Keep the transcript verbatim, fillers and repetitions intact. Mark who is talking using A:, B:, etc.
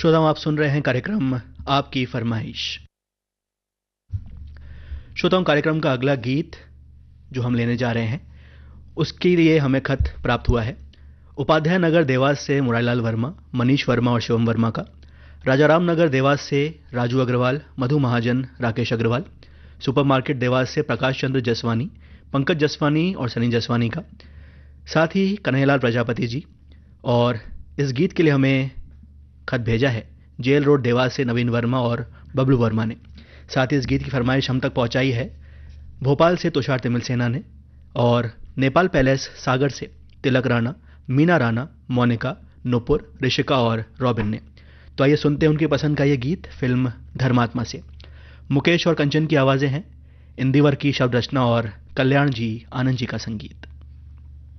A: श्रोताओं, आप सुन रहे हैं कार्यक्रम आपकी फरमाइश। श्रोताओं, कार्यक्रम का अगला गीत जो हम लेने जा रहे हैं उसके लिए हमें खत प्राप्त हुआ है उपाध्याय नगर देवास से मुरारीलाल वर्मा, मनीष वर्मा और शिवम वर्मा का। राजाराम नगर देवास से राजू अग्रवाल, मधु महाजन, राकेश अग्रवाल। सुपरमार्केट देवास से प्रकाश चंद्र जसवानी, पंकज जसवानी और सनी जसवानी का। साथ ही कन्हैयालाल प्रजापति जी। और इस गीत के लिए हमें खत भेजा है जेल रोड देवास से नवीन वर्मा और बबलू वर्मा ने। साथ ही इस गीत की फरमाइश हम तक पहुंचाई है भोपाल से तुषार तिमिल सेना ने, और नेपाल पैलेस सागर से तिलक राणा, मीना राणा, मोनिका, नुपुर, ऋषिका और रॉबिन ने। तो आइए सुनते हैं उनकी पसंद का ये गीत फिल्म धर्मात्मा से। मुकेश और कंचन की आवाज़ें हैं, इंदिवर की शब्द रचना और कल्याण जी आनंद जी का संगीत।